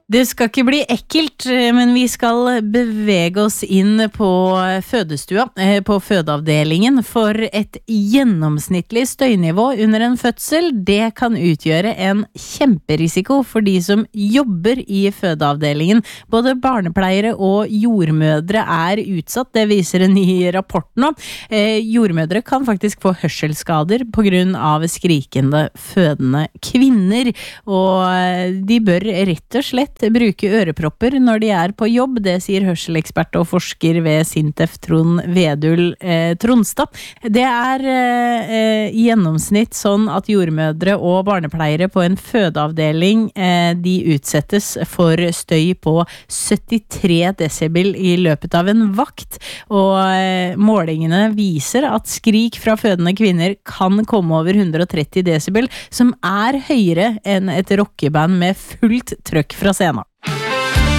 Det skal ikke bli ekkelt, men vi skal bevege oss inn på fødestua, på fødeavdelingen, for et gjennomsnittlig støynivå under en fødsel, det kan utgjøre en kjemperisiko for de som jobber i fødeavdelingen. Både barnepleiere og jordmødre er utsatt, det viser en ny rapport nå. Jordmødre kan faktisk få hørselsskader på grunn av skrikende fødende kvinner, og de bør rett og slett bruke ørepropper når de er på jobb, det sier hørselekspert og forsker ved Sintef Trond Vedul Tronstad. Det er i gjennomsnitt sånn at jordmødre og barnepleiere på en fødeavdeling, de utsettes for støy på 73 decibel i løpet av en vakt, og målingene viser at skrik fra fødende kvinner kan komme over 130 decibel, som er høyere enn et rockeband med fullt trøkk fra scenen.